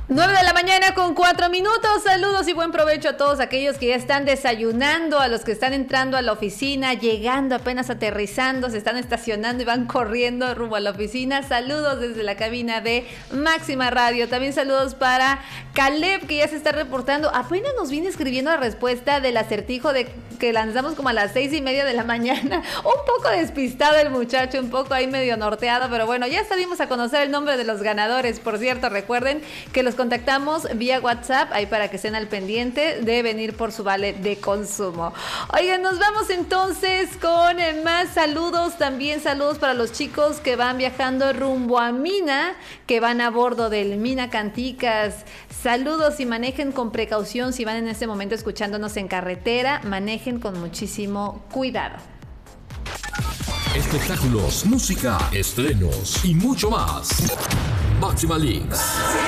9 de la mañana con 4 minutos. Saludos y buen provecho a todos aquellos que ya están desayunando, a los que están entrando a la oficina, llegando, apenas aterrizando, se están estacionando y van corriendo rumbo a la oficina. Saludos desde la cabina de Máxima Radio. También saludos para Caleb, que ya se está reportando. Apenas nos viene escribiendo la respuesta del acertijo que lanzamos como a las 6:30 de la mañana. Un poco despistado el muchacho, un poco ahí medio norteado, pero bueno, ya salimos a conocer el nombre de los ganadores. Por cierto, recuerden que los contactamos vía WhatsApp, ahí para que estén al pendiente de venir por su vale de consumo. Oigan, nos vamos entonces con más saludos, también saludos para los chicos que van viajando rumbo a Mina, que van a bordo del Mina Canticas. Saludos y manejen con precaución si van en este momento escuchándonos en carretera, manejen con muchísimo cuidado. Espectáculos, música, estrenos y mucho más. Máxima Leaks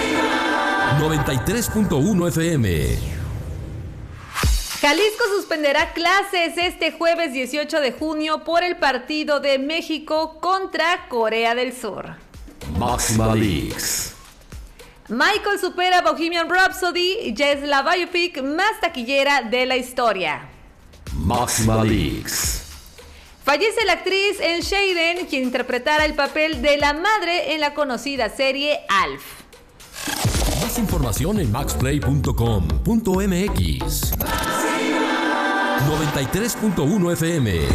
93.1 FM. Jalisco suspenderá clases este jueves 18 de junio por el partido de México contra Corea del Sur. Máxima Leaks. Michael supera Bohemian Rhapsody y ya es la biopic más taquillera de la historia. Máxima Leaks. Fallece la actriz Anne Shayden, quien interpretara el papel de la madre en la conocida serie Alf. Más información en maxplay.com.mx. 93.1 FM.